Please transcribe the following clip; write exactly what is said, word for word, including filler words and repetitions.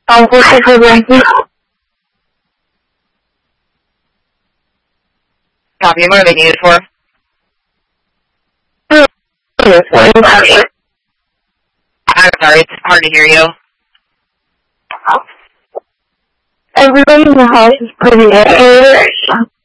Um, we'll take her back. Copy, what are they needed for? I'm sorry, it's hard to hear you. Everybody in the house is pretty air.